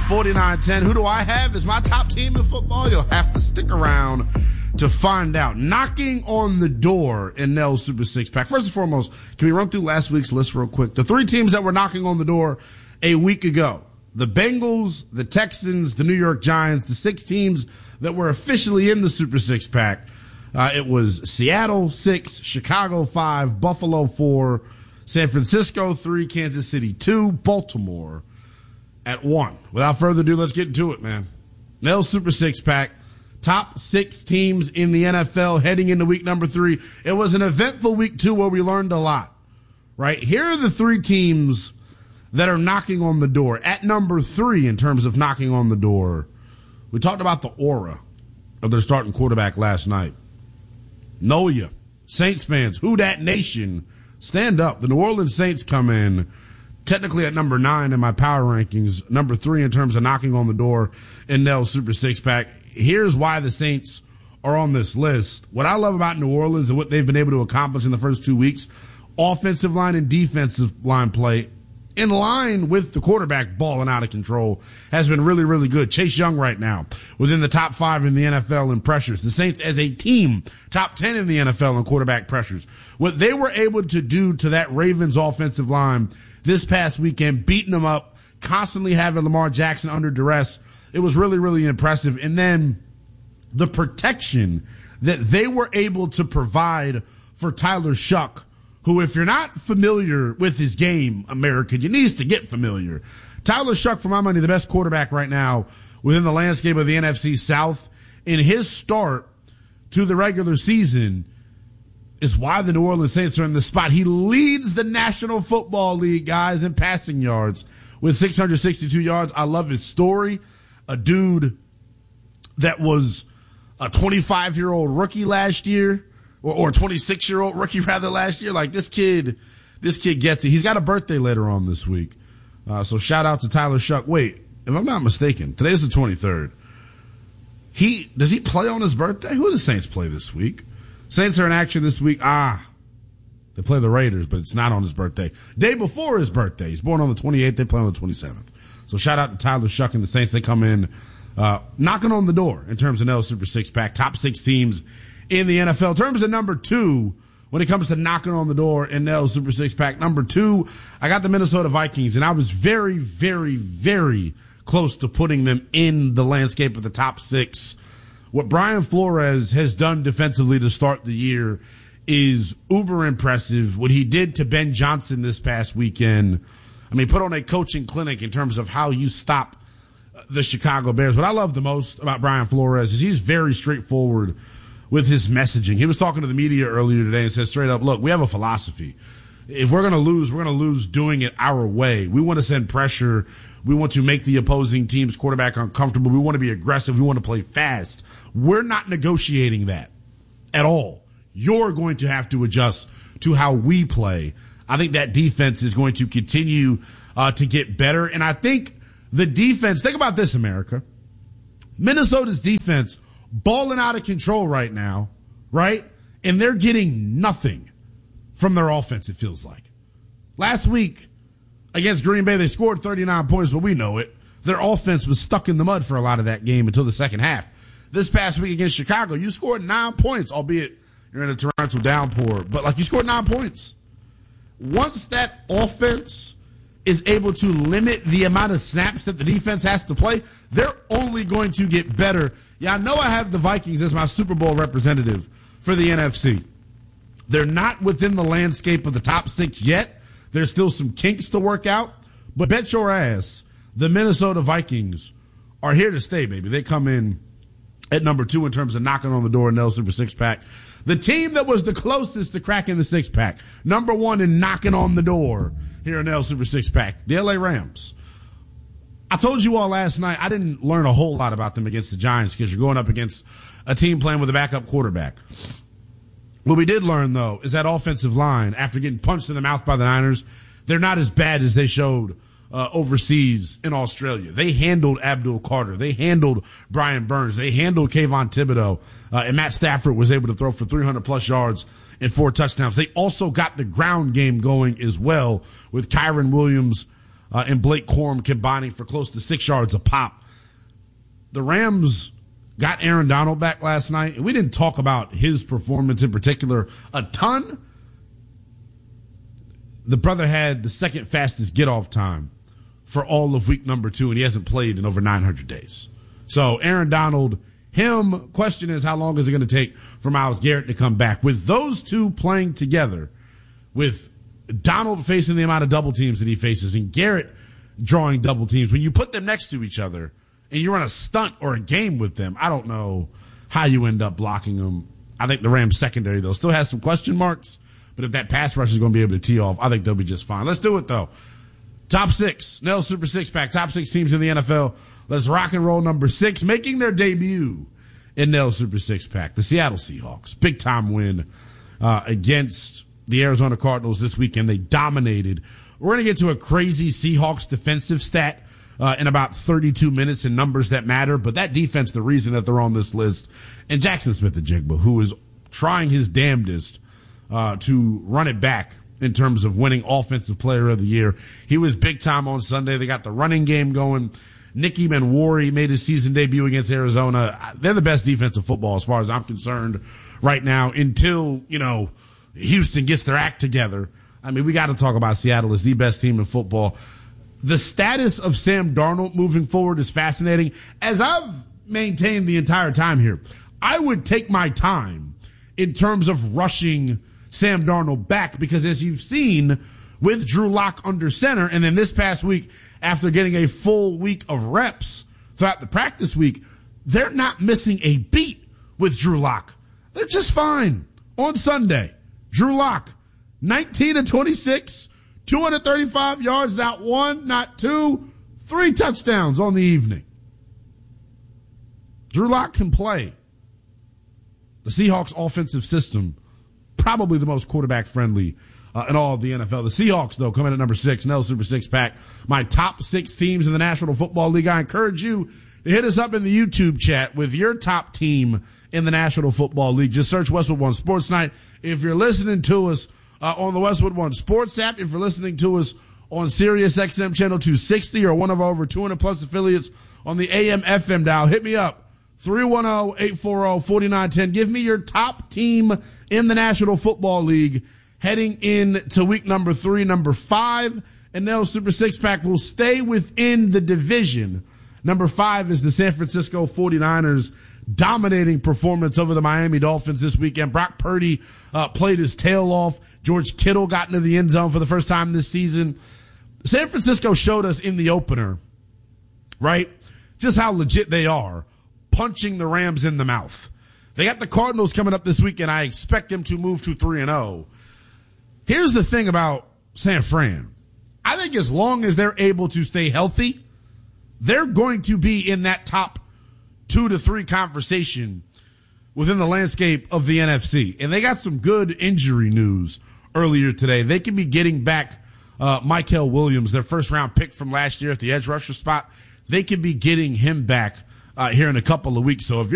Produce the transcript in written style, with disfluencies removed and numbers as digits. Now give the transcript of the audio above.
49-10. Who do I have as my top team in football? You'll have to stick around to find out. Knocking on the door in Nell's Super Six Pack. First and foremost, can we run through last week's list real quick? The three teams that were knocking on the door a week ago. The Bengals, the Texans, the New York Giants, the six teams that were officially in the Super Six Pack. It was Seattle 6, Chicago 5, Buffalo 4, San Francisco 3, Kansas City 2, Baltimore at 1. Without further ado, let's get into it, man. Nell's Super Six Pack. Top 6 teams in the NFL heading into week number 3. It was an eventful week 2 where we learned a lot, right? Here are the 3 teams that are knocking on the door. At number 3 in terms of knocking on the door, we talked about the aura of their starting quarterback last night. Know ya. Saints fans, who dat nation, stand up. The New Orleans Saints come in technically at number 9 in my power rankings, number 3 in terms of knocking on the door in Nell's Super Six Pack. Here's why the Saints are on this list. What I love about New Orleans and what they've been able to accomplish in the first 2 weeks, offensive line and defensive line play in line with the quarterback balling out of control has been really, really good. Chase Young right now within the top 5 in the NFL in pressures. The Saints as a team, top 10 in the NFL in quarterback pressures. What they were able to do to that Ravens offensive line this past weekend, beating them up, constantly having Lamar Jackson under duress, it was really, really impressive. And then the protection that they were able to provide for Tyler Shuck, who, if you're not familiar with his game, America, you need to get familiar. Tyler Shuck, for my money, the best quarterback right now within the landscape of the NFC South. In his start to the regular season is why the New Orleans Saints are in the spot. He leads the National Football League, guys, in passing yards with 662 yards. I love his story. A dude that was a 25-year-old rookie last year, or 26-year-old rookie rather last year. Like this kid gets it. He's got a birthday later on this week. So shout out to Tyler Shuck. Wait, if I'm not mistaken, today's the 23rd. Does he play on his birthday? Who do the Saints play this week? Saints are in action this week. They play the Raiders, but it's not on his birthday. Day before his birthday. He's born on the 28th. They play on the 27th. So shout out to Tyler Shuck and the Saints. They come in, knocking on the door in terms of Nell's Super Six Pack. Top 6 teams in the NFL. In terms of number 2, when it comes to knocking on the door in Nell's Super Six Pack, number 2, I got the Minnesota Vikings, and I was very, very, very close to putting them in the landscape of the top 6. What Brian Flores has done defensively to start the year is uber impressive. What he did to Ben Johnson this past weekend, I mean, put on a coaching clinic in terms of how you stop the Chicago Bears. What I love the most about Brian Flores is he's very straightforward with his messaging. He was talking to the media earlier today and said straight up, look, we have a philosophy. If we're going to lose, we're going to lose doing it our way. We want to send pressure. We want to make the opposing team's quarterback uncomfortable. We want to be aggressive. We want to play fast. We're not negotiating that at all. You're going to have to adjust to how we play. I think that defense is going to continue to get better. And I think the defense, think about this, America. Minnesota's defense balling out of control right now, right? And they're getting nothing from their offense, it feels like. Last week against Green Bay, they scored 39 points, but we know it. Their offense was stuck in the mud for a lot of that game until the second half. This past week against Chicago, you scored 9 points, albeit you're in a torrential downpour, but you scored 9 points. Once that offense is able to limit the amount of snaps that the defense has to play, they're only going to get better. Yeah, I know I have the Vikings as my Super Bowl representative for the NFC. They're not within the landscape of the top 6 yet. There's still some kinks to work out. But bet your ass the Minnesota Vikings are here to stay, baby. They come in at number 2 in terms of knocking on the door in Nell's Super Six Pack. The team that was the closest to cracking the six pack, number 1 in knocking on the door here in Nell's Super Six Pack, the LA Rams. I told you all last night I didn't learn a whole lot about them against the Giants because you're going up against a team playing with a backup quarterback. What we did learn, though, is that offensive line, after getting punched in the mouth by the Niners, they're not as bad as they showed overseas in Australia. They handled Abdul Carter. They handled Brian Burns. They handled Kayvon Thibodeau. And Matt Stafford was able to throw for 300-plus yards and 4 touchdowns. They also got the ground game going as well with Kyron Williams and Blake Corum combining for close to 6 yards a pop. The Rams got Aaron Donald back last night, and we didn't talk about his performance in particular a ton. The brother had the second fastest get-off time for all of week number 2, and he hasn't played in over 900 days. So Aaron Donald, question is how long is it going to take for Myles Garrett to come back? With those two playing together, with Donald facing the amount of double teams that he faces and Garrett drawing double teams, when you put them next to each other and you run a stunt or a game with them, I don't know how you end up blocking them. I think the Rams secondary, though, still has some question marks, but if that pass rush is going to be able to tee off, I think they'll be just fine. Let's do it, though. Top 6, Nell Super 6-pack, top 6 teams in the NFL. Let's rock and roll number 6, making their debut in Nell Super 6-pack, the Seattle Seahawks. Big-time win against the Arizona Cardinals this weekend. They dominated. We're going to get to a crazy Seahawks defensive stat in about 32 minutes and numbers that matter, but that defense, the reason that they're on this list, and Jackson Smith-Njigba, who is trying his damnedest to run it back in terms of winning Offensive Player of the Year. He was big time on Sunday. They got the running game going. Nicky Manwari made his season debut against Arizona. They're the best defensive football as far as I'm concerned right now until, Houston gets their act together. I mean, we got to talk about Seattle as the best team in football. The status of Sam Darnold moving forward is fascinating. As I've maintained the entire time here, I would take my time in terms of rushing Sam Darnold back because, as you've seen with Drew Lock under center, and then this past week after getting a full week of reps throughout the practice week, they're not missing a beat with Drew Lock. They're just fine. On Sunday, Drew Lock, 19-26, 235 yards, not 1, not 2, 3 touchdowns on the evening. Drew Lock can play. The Seahawks offensive system, probably the most quarterback friendly in all of the NFL. The Seahawks, though, come in at number 6, Nell Super 6-pack. My top 6 teams in the National Football League. I encourage you to hit us up in the YouTube chat with your top team in the National Football League. Just search Westwood One Sports Night. If you're listening to us on the Westwood One Sports app, if you're listening to us on Sirius XM Channel 260 or one of our over 200 plus affiliates on the AM FM dial, hit me up. 310-840-4910. Give me your top team in the National Football League heading into week number 3, number 5. And Nell Super 6-pack will stay within the division. Number 5 is the San Francisco 49ers. Dominating performance over the Miami Dolphins this weekend. Brock Purdy played his tail off. George Kittle got into the end zone for the first time this season. San Francisco showed us in the opener, right, just how legit they are, punching the Rams in the mouth. They got the Cardinals coming up this weekend. I expect them to move to 3-0. Here's the thing about San Fran. I think as long as they're able to stay healthy, they're going to be in that top 2 to 3 conversation within the landscape of the NFC. And they got some good injury news earlier today. They could be getting back Mykel Williams, their first round pick from last year at the edge rusher spot. They could be getting him back here in a couple of weeks. So if you're